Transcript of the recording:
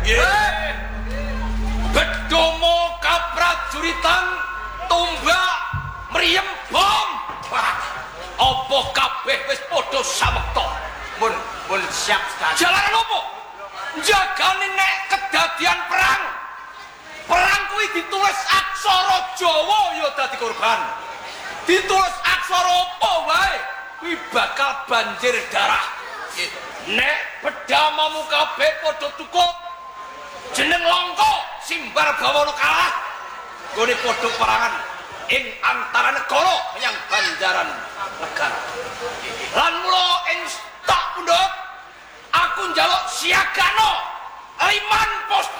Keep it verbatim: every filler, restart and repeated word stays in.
Nggih. Bedomo kaprajuritan tumbak mriyem bom. Apa kabeh wis padha samekta? Mun mun siap sekali. Jalaran apa? Jagane nek kedadian perang. Perang kuwi ditulis aksara Jawa ya dadi korban. Ditulis aksara apa wae kuwi bakal banjir darah. Nek bedamamu kabeh padha cukup. Jeneng Langka Simbar Bawana kalah. Gone padha perangan ing antara negara menyang banjaran negara. Lan mula ing stok pundhut aku njaluk siagana liman pos